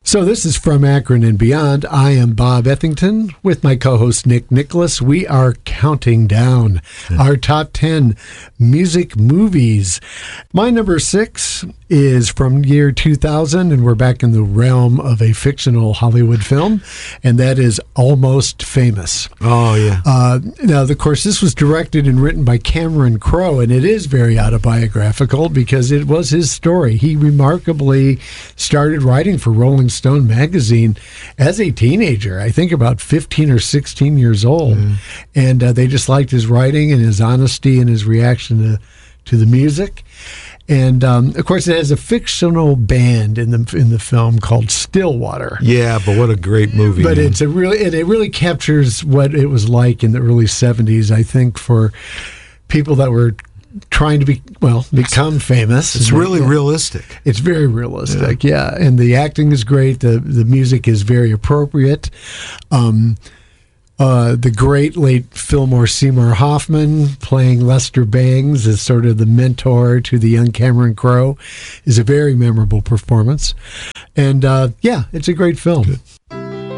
So this is From Akron and Beyond. I am Bob Ethington with my co-host Nick Nicholas. We are counting down our top 10 music movies. My number 6 is from year 2000, and we're back in the realm of a fictional Hollywood film, and that is Almost Famous. Oh, yeah. Now, of course, this was directed and written by Cameron Crowe, and it is very autobiographical because it was his story. He remarkably started writing for Rolling Stone magazine as a teenager, I think about 15 or 16 years old. And they just liked his writing and his honesty and his reaction to the music. And of course, it has a fictional band in the film called Stillwater. Yeah, but what a great movie! But it really captures what it was like in the early '70s. I think for people that were trying to become famous. It's really realistic. It's very realistic, yeah. And the acting is great. The music is very appropriate. The great late Fillmore Seymour Hoffman playing Lester Bangs as sort of the mentor to the young Cameron Crowe is a very memorable performance. And it's a great film. Good.